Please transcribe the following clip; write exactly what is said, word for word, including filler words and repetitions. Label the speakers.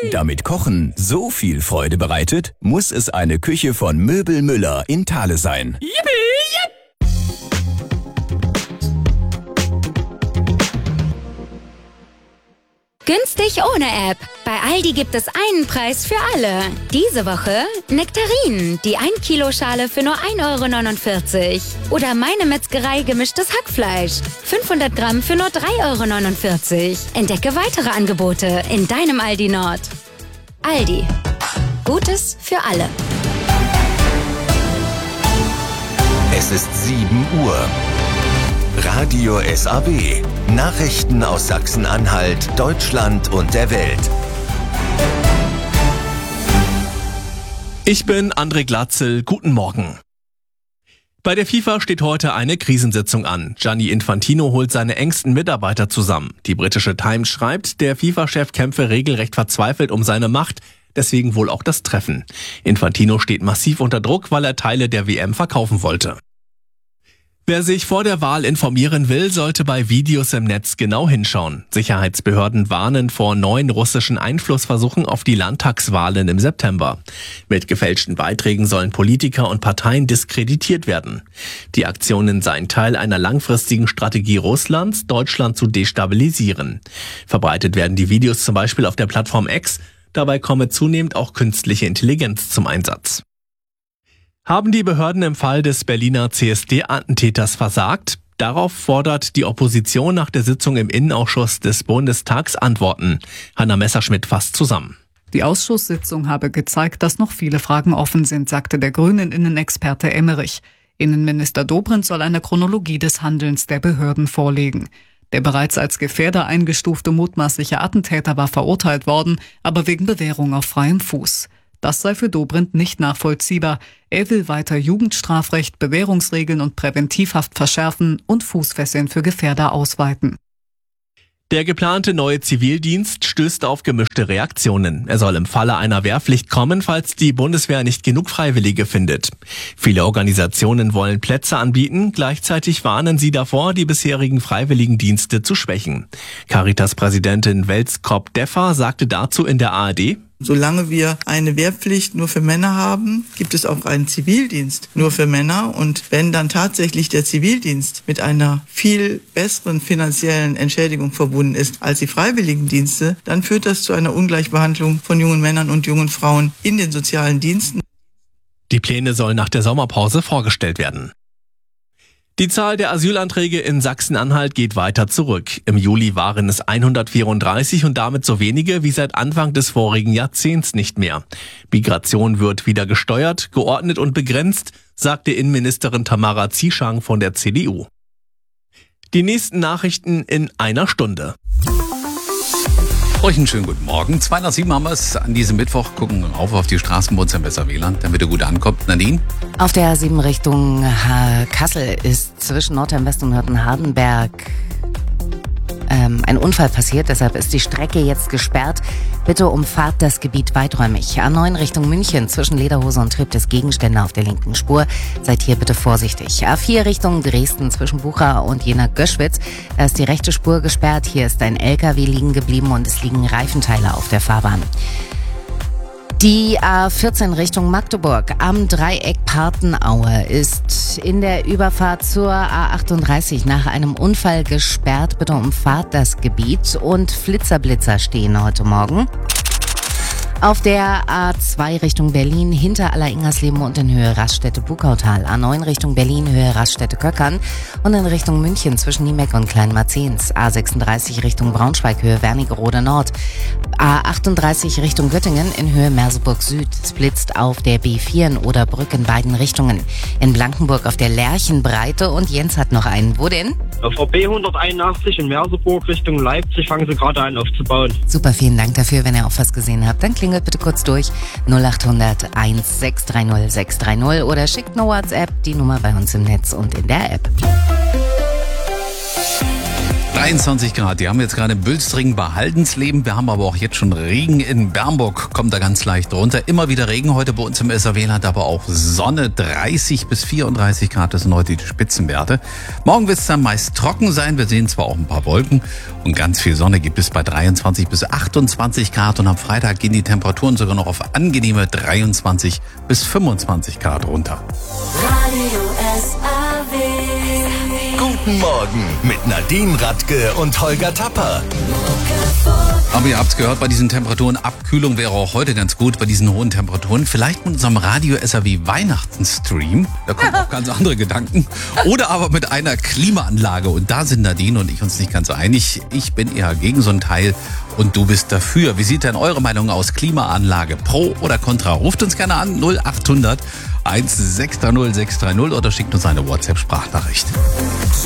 Speaker 1: Damit Kochen so viel Freude bereitet, muss es eine Küche von Möbel Müller in Thale sein.
Speaker 2: Günstig ohne App. Bei Aldi gibt es einen Preis für alle. Diese Woche Nektarinen, die ein Kilo Schale für nur ein Euro neunundvierzig. Oder Meine Metzgerei gemischtes Hackfleisch. fünfhundert Gramm für nur drei Euro neunundvierzig. Entdecke weitere Angebote in deinem Aldi Nord. Aldi. Gutes für alle.
Speaker 3: Es ist sieben Uhr. Radio S A W. Nachrichten aus Sachsen-Anhalt, Deutschland und der Welt.
Speaker 4: Ich bin André Glatzel. Guten Morgen. Bei der FIFA steht heute eine Krisensitzung an. Gianni Infantino holt seine engsten Mitarbeiter zusammen. Die britische Times schreibt, der FIFA-Chef kämpfe regelrecht verzweifelt um seine Macht. Deswegen wohl auch das Treffen. Infantino steht massiv unter Druck, weil er Teile der W M verkaufen wollte. Wer sich vor der Wahl informieren will, sollte bei Videos im Netz genau hinschauen. Sicherheitsbehörden warnen vor neuen russischen Einflussversuchen auf die Landtagswahlen im September. Mit gefälschten Beiträgen sollen Politiker und Parteien diskreditiert werden. Die Aktionen seien Teil einer langfristigen Strategie Russlands, Deutschland zu destabilisieren. Verbreitet werden die Videos zum Beispiel auf der Plattform X. Dabei komme zunehmend auch künstliche Intelligenz zum Einsatz. Haben die Behörden im Fall des Berliner C S D-Attentäters versagt? Darauf fordert die Opposition nach der Sitzung im Innenausschuss des Bundestags Antworten. Hanna Messerschmidt fasst zusammen.
Speaker 5: Die Ausschusssitzung habe gezeigt, dass noch viele Fragen offen sind, sagte der Grünen-Innenexperte Emmerich. Innenminister Dobrindt soll eine Chronologie des Handelns der Behörden vorlegen. Der bereits als Gefährder eingestufte mutmaßliche Attentäter war verurteilt worden, aber wegen Bewährung auf freiem Fuß. Das sei für Dobrindt nicht nachvollziehbar. Er will weiter Jugendstrafrecht, Bewährungsregeln und Präventivhaft verschärfen und Fußfesseln für Gefährder ausweiten.
Speaker 4: Der geplante neue Zivildienst stößt auf gemischte Reaktionen. Er soll im Falle einer Wehrpflicht kommen, falls die Bundeswehr nicht genug Freiwillige findet. Viele Organisationen wollen Plätze anbieten, gleichzeitig warnen sie davor, die bisherigen Freiwilligendienste zu schwächen. Caritas-Präsidentin Welskop-Deffer sagte dazu in der A R D:
Speaker 6: Solange wir eine Wehrpflicht nur für Männer haben, gibt es auch einen Zivildienst nur für Männer. Und wenn dann tatsächlich der Zivildienst mit einer viel besseren finanziellen Entschädigung verbunden ist als die Freiwilligendienste, dann führt das zu einer Ungleichbehandlung von jungen Männern und jungen Frauen in den sozialen Diensten.
Speaker 4: Die Pläne sollen nach der Sommerpause vorgestellt werden. Die Zahl der Asylanträge in Sachsen-Anhalt geht weiter zurück. Im Juli waren es hundertvierunddreißig und damit so wenige wie seit Anfang des vorigen Jahrzehnts nicht mehr. Migration wird wieder gesteuert, geordnet und begrenzt, sagte Innenministerin Tamara Zieschang von der C D U. Die nächsten Nachrichten in einer Stunde.
Speaker 7: Euch einen schönen guten Morgen. zwei nach sieben haben wir es an diesem Mittwoch. Gucken rauf auf die Straßen, bei uns am besser W L A N, damit ihr gut ankommt. Nadine?
Speaker 8: Auf der A sieben Richtung Kassel ist zwischen Nordheim-West und Nörten-Hardenberg ähm, ein Unfall passiert. Deshalb ist die Strecke jetzt gesperrt. Bitte umfahrt das Gebiet weiträumig. A neun Richtung München zwischen Lederhose und Triptis Gegenstände auf der linken Spur. Seid hier bitte vorsichtig. A vier Richtung Dresden zwischen Bucha und Jena-Göschwitz. Da ist die rechte Spur gesperrt. Hier ist ein L K W liegen geblieben und es liegen Reifenteile auf der Fahrbahn. Die A vierzehn Richtung Magdeburg am Dreieck Partenaue ist in der Überfahrt zur A achtunddreißig nach einem Unfall gesperrt. Bitte umfahrt das Gebiet und Flitzerblitzer stehen heute Morgen. Auf der A zwei Richtung Berlin hinter Alleringhersleben und in Höhe Raststätte-Bukautal. A neun Richtung Berlin Höhe Raststätte-Köckern und in Richtung München zwischen Niemeck und Kleinmarzens. A sechsunddreißig Richtung Braunschweig Höhe Wernigerode Nord. A achtunddreißig Richtung Göttingen in Höhe Merseburg Süd. Es blitzt auf der B vier in Oderbrück in beiden Richtungen. In Blankenburg auf der Lerchenbreite und Jens hat noch einen. Wo denn?
Speaker 9: Auf der B hunderteinundachtzig in Merseburg Richtung Leipzig fangen sie gerade an aufzubauen.
Speaker 8: Super, vielen Dank dafür. Wenn ihr auch was gesehen habt, dann klingelt bitte kurz durch null acht hundert eins sechs drei null sechs drei null oder schickt eine WhatsApp, die Nummer bei uns im Netz und in der App.
Speaker 7: dreiundzwanzig Grad, die haben jetzt gerade in Bülstringen bei Haldensleben. Wir haben aber auch jetzt schon Regen in Bernburg, kommt da ganz leicht runter. Immer wieder Regen heute bei uns im S A W-Land, aber auch Sonne, dreißig bis vierunddreißig Grad, das sind heute die Spitzenwerte. Morgen wird es dann meist trocken sein, wir sehen zwar auch ein paar Wolken und ganz viel Sonne gibt es bei dreiundzwanzig bis achtundzwanzig Grad und am Freitag gehen die Temperaturen sogar noch auf angenehme dreiundzwanzig bis fünfundzwanzig Grad runter.
Speaker 3: Radio S A W. Guten Morgen mit Nadine Radke und Holger Tapper.
Speaker 7: Aber ihr habt's gehört, bei diesen Temperaturen, Abkühlung wäre auch heute ganz gut bei diesen hohen Temperaturen. Vielleicht mit unserem Radio S A W Weihnachtsstream, da kommen auch ganz andere Gedanken. Oder aber mit einer Klimaanlage und da sind Nadine und ich uns nicht ganz einig. Ich bin eher gegen so ein Teil und du bist dafür. Wie sieht denn eure Meinung aus? Klimaanlage pro oder contra? Ruft uns gerne an null acht hundert sechshundert sechs drei null sechs drei null oder schickt uns eine WhatsApp-Sprachnachricht.